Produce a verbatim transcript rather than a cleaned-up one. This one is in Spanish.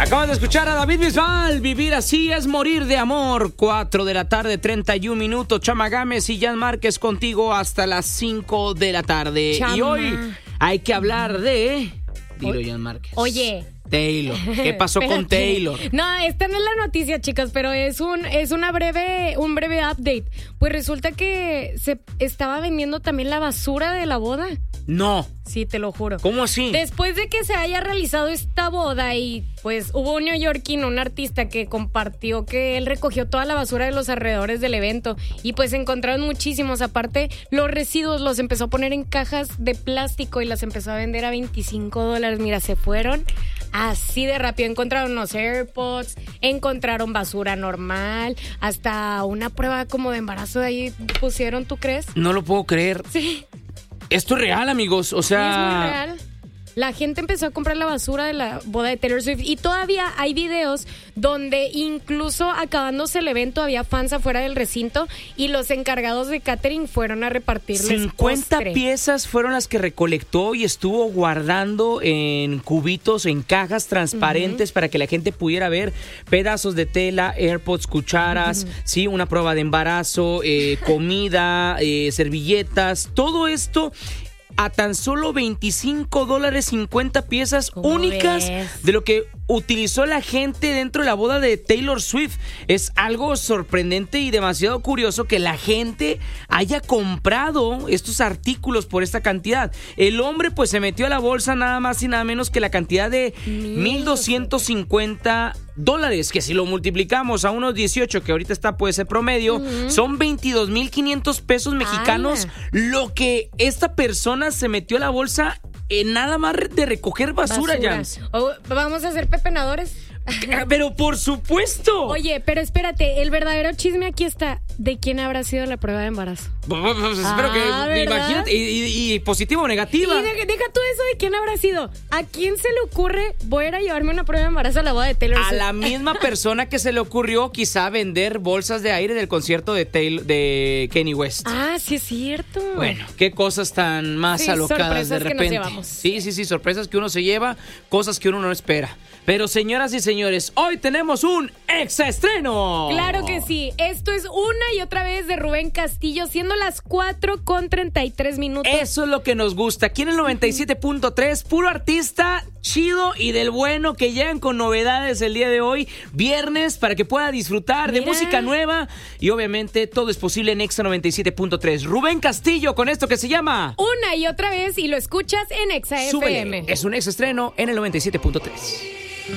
Acabas de escuchar a David Bisbal, Vivir así es morir de amor. Cuatro de la tarde, treinta y un minutos. Chama Gámez y Jan Márquez contigo hasta las cinco de la tarde. Chama. Y hoy hay que hablar de... Dilo, Jan Márquez. Oye... Taylor. ¿Qué pasó con Taylor? No, esta no es la noticia, chicas, pero es un es una breve un breve update. Pues resulta que se estaba vendiendo también la basura de la boda. No. Sí, te lo juro. ¿Cómo así? Después de que se haya realizado esta boda y pues hubo un neoyorquino, un artista que compartió que él recogió toda la basura de los alrededores del evento y pues encontraron muchísimos. Aparte, los residuos los empezó a poner en cajas de plástico y las empezó a vender a veinticinco dólares. Mira, se fueron así de rápido. Encontraron unos AirPods, encontraron basura normal, hasta una prueba como de embarazo de ahí pusieron, ¿tú crees? No lo puedo creer. Sí. Esto es real, amigos, o sea... Sí, es muy real. La gente empezó a comprar la basura de la boda de Taylor Swift y todavía hay videos donde incluso acabándose el evento había fans afuera del recinto y los encargados de catering fueron a repartirles cincuenta postre. piezas fueron las que recolectó y estuvo guardando en cubitos, en cajas transparentes uh-huh. para que la gente pudiera ver pedazos de tela, AirPods, cucharas, uh-huh. sí, una prueba de embarazo, eh, comida, eh, servilletas, todo esto a tan solo veinticinco dólares, cincuenta piezas únicas ves? De lo que utilizó la gente dentro de la boda de Taylor Swift. Es algo sorprendente y demasiado curioso que la gente haya comprado estos artículos por esta cantidad. El hombre pues se metió a la bolsa nada más y nada menos que la cantidad de mil doscientos cincuenta dólares, que si lo multiplicamos a unos dieciocho, que ahorita está pues ese promedio, uh-huh. son veintidós mil quinientos pesos mexicanos. Ah. Lo que esta persona se metió a la bolsa en nada más de recoger basura, basura. Jans. Oh, ¿vamos a ser pepenadores? Pero por supuesto. Oye, pero espérate, el verdadero chisme aquí está. ¿De quién habrá sido la prueba de embarazo? Pues, pues, espero ah, que, ¿verdad? imagínate, y, y, y positiva o negativa. Y de, deja tú eso de quién habrá sido. ¿A quién se le ocurre voy a ir a llevarme una prueba de embarazo a la boda de Taylor Swift? A la misma persona que se le ocurrió quizá vender bolsas de aire del concierto de Taylor, de Kanye West. Ah, sí es cierto. Bueno, qué cosas tan más sí, alocadas de repente. Que nos llevamos. Sí, sí, sí, sorpresas que uno se lleva, cosas que uno no espera. Pero señoras y señores, hoy tenemos un exaestreno. Claro que sí. Esto es una y otra vez de Rubén Castillo, siendo las cuatro con treinta y tres minutos. Eso es lo que nos gusta. Aquí en el noventa y siete punto tres, puro artista chido y del bueno que llegan con novedades el día de hoy, viernes, para que pueda disfrutar Mira. de música nueva. Y obviamente todo es posible en Exa noventa y siete punto tres. Rubén Castillo con esto que se llama Una y otra vez y lo escuchas en Exa Súbele. F M. Es un exaestreno en el noventa y siete punto tres.